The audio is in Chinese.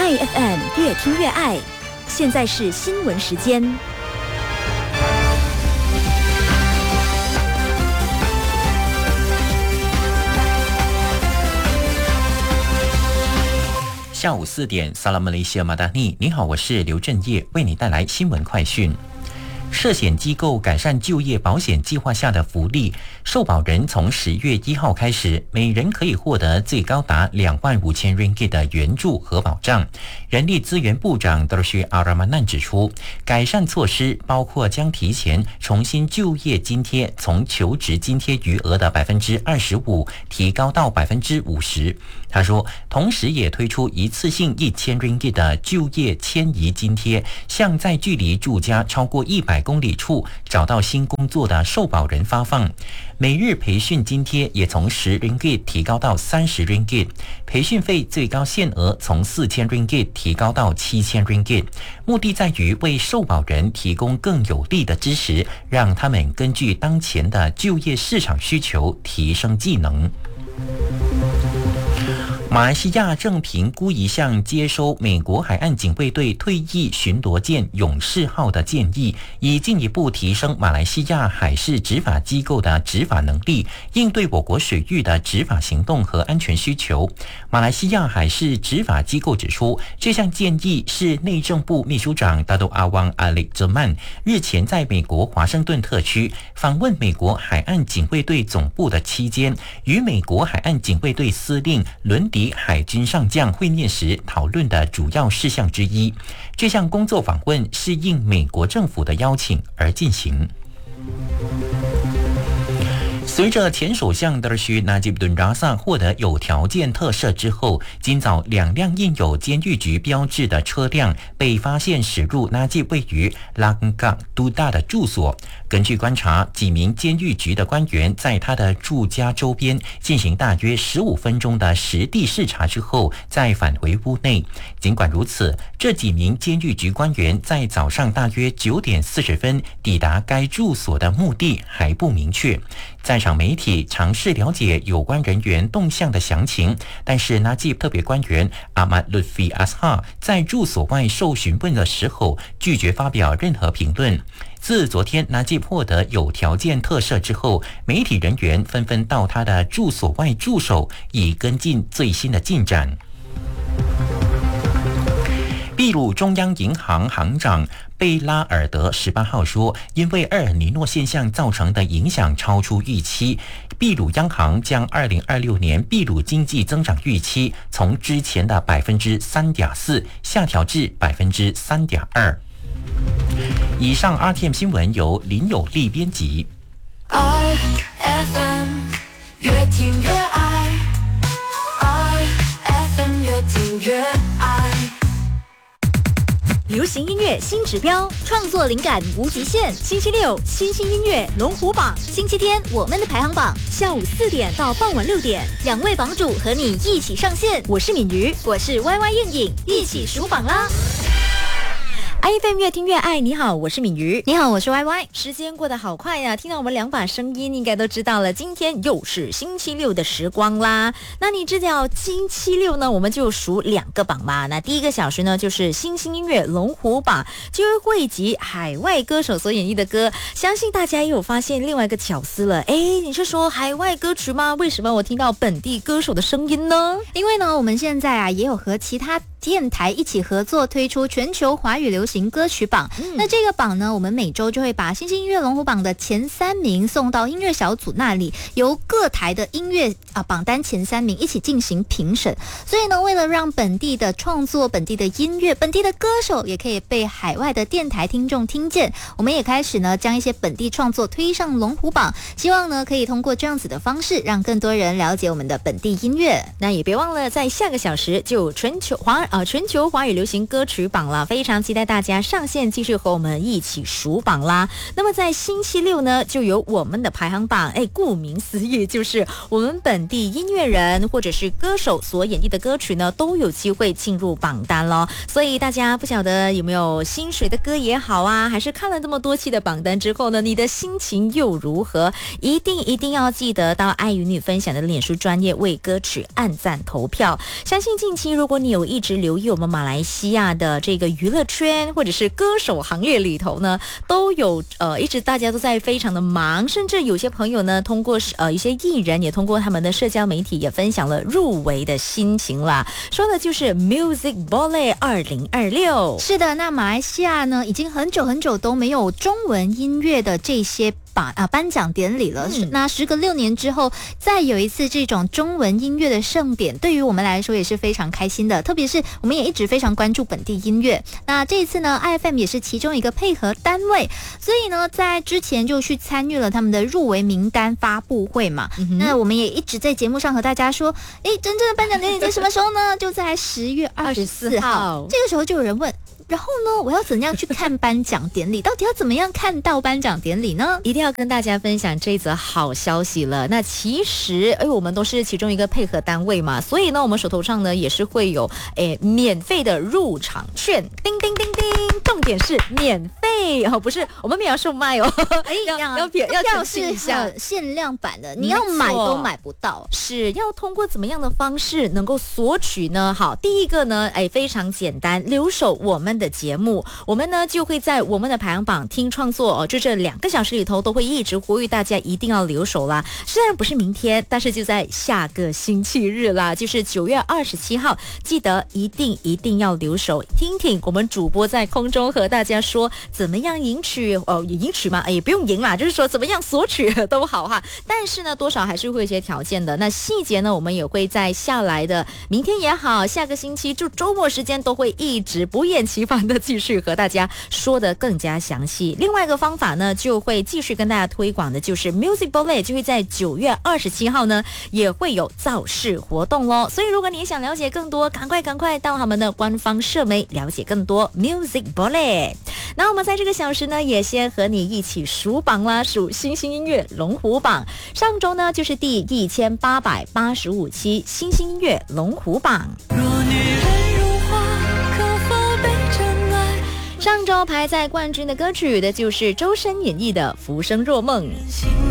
IFM 越听越爱，现在是新闻时间。 下午4点，萨拉马雷西亚马达尼，你好，我是刘振业，为你带来新闻快讯。涉险机构改善就业保险计划下的福利，受保人从10月1号开始，每人可以获得最高达25000 ringgit 的援助和保障。人力资源部长德须阿拉曼难指出，改善措施包括将提前重新就业津贴从求职津贴余额的 25% 提高到 50%。他说，同时也推出一次性1000 ringgit 的就业迁移津贴，向在距离住家超过100公里处找到新工作的受保人发放。每日培训津贴也从10 ringgit 提高到30 ringgit， 培训费最高限额从4000 ringgit 提高到7000 ringgit， 目的在于为受保人提供更有力的支持，让他们根据当前的就业市场需求提升技能。马来西亚正评估一项接收美国海岸警卫队退役巡逻舰勇士号的建议，以进一步提升马来西亚海事执法机构的执法能力，应对我国水域的执法行动和安全需求。马来西亚海事执法机构指出，这项建议是内政部秘书长大都阿旺阿里泽曼日前在美国华盛顿特区访问美国海岸警卫队总部的期间，与美国海岸警卫队司令伦迪海军上将会面时讨论的主要事项之一。这项工作访问是应美国政府的邀请而进行。随着前首相德须纳吉布顿拉萨获得有条件特赦之后，今早2辆印有监狱局标志的车辆被发现驶入纳吉位于拉根港都大的住所。根据观察，几名监狱局的官员在他的住家周边进行大约15分钟的实地视察之后，再返回屋内。尽管如此，这几名监狱局官员在早上大约9点40分抵达该住所的目的还不明确。在场媒体尝试了解有关人员动向的详情，但是纳吉特别官员阿马鲁菲阿斯哈在住所外受询问的时候拒绝发表任何评论。自昨天纳吉获得有条件特赦之后，媒体人员纷纷到他的住所外驻守，以跟进最新的进展。秘鲁中央银行行长贝拉尔德18号说，因为厄尔尼诺现象造成的影响超出预期，秘鲁央行将2026年秘鲁经济增长预期从之前的 3.4% 下调至 3.2%。以上 RTM 新闻由林有利编辑。 IFM 越听越爱 IFM 越听越爱。 流行音乐新指标，创作灵感无极限。星期六新兴音乐龙虎榜，星期天我们的排行榜，下午4点到傍晚6点，2位榜主和你一起上线。我是敏瑜，我是 YY 燕颖，一起数榜啦！IFM 越听越爱，你好，我是敏瑜， 你好，我是 YY。 时间过得好快呀，听到我们2把声音，应该都知道了，今天又是星期六的时光啦。那你知道星期六呢，我们就数2个榜嘛。那第1个小时呢，就是新兴音乐龙虎榜，就会汇集海外歌手所演绎的歌。相信大家也有发现另外一个巧思了，你是说海外歌曲吗？为什么我听到本地歌手的声音呢？ 因为呢，我们现在也有和其他电台一起合作推出全球华语流行歌曲榜。那这个榜呢，我们每周就会把新兴音乐龙虎榜的前3名送到音乐小组那里，由各台的音乐榜单前3名一起进行评审。所以呢，为了让本地的创作、本地的音乐、本地的歌手也可以被海外的电台听众听见，我们也开始呢将一些本地创作推上龙虎榜，希望呢可以通过这样子的方式，让更多人了解我们的本地音乐。 那也别忘了在下个小时就有全球华语流行歌曲榜了，非常期待大家上线继续和我们一起数榜啦。那么在星期六呢，就有我们的排行榜，顾名思义就是我们本地音乐人或者是歌手所演绎的歌曲呢，都有机会进入榜单咯。所以大家不晓得有没有心水的歌也好啊，还是看了这么多期的榜单之后呢，你的心情又如何？一定要记得到爱与你分享的脸书专页为歌曲按赞投票。相信近期如果你有一直时留意我们马来西亚的这个娱乐圈或者是歌手行业里头呢，都有一直大家都在非常的忙，甚至有些朋友呢通过一些艺人也通过他们的社交媒体也分享了入围的心情啦，说的就是 Music Boleh 2026。 是的，那马来西亚呢已经很久都没有中文音乐的这些颁奖典礼了。那时隔6年之后再有一次这种中文音乐的盛典，对于我们来说也是非常开心的，特别是我们也一直非常关注本地音乐。那这一次呢 IFM 也是其中一个配合单位，所以呢在之前就去参与了他们的入围名单发布会嘛。那我们也一直在节目上和大家说，真正的颁奖典礼在什么时候呢？就在10月24号。这个时候就有人问，然后呢，我要怎样去看颁奖典礼？到底要怎么样看到颁奖典礼呢？ 一定要跟大家分享这则好消息了。那其实，我们都是其中一个配合单位嘛，所以呢，我们手头上呢也是会有免费的入场券，叮叮叮叮，重点是免费哦，不是我们没有售卖哦，要票是限量版的，你要买都买不到。 是要通过怎么样的方式能够索取呢？好，第一个呢，非常简单，留守我们的节目，我们呢就会在我们的排行榜听创作就这2个小时里头都会一直呼吁大家一定要留守啦。虽然不是明天，但是就在下个星期日啦，就是9月27号，记得一定要留守，听听我们主播在空中和大家说怎么样赢取嘛，也不用赢啦，就是说怎么样索取都好哈。但是呢，多少还是会有一些条件的。那细节呢，我们也会在下来的明天也好，下个星期就周末时间都会一直不厌其烦的继续和大家说的更加详细。另外一个方法呢，就会继续跟大家推广的，就是 Music Boleh 就会在9月27号呢也会有造势活动咯。所以如果你想了解更多，赶快到他们的官方社媒了解更多 Music Boleh。那我们在这个小时呢，也先和你一起数榜啦，数新兴音乐龙虎榜。上周呢就是第1885期新兴音乐龙虎榜。上周排在冠军的歌曲的就是周深演绎的《浮生若梦》。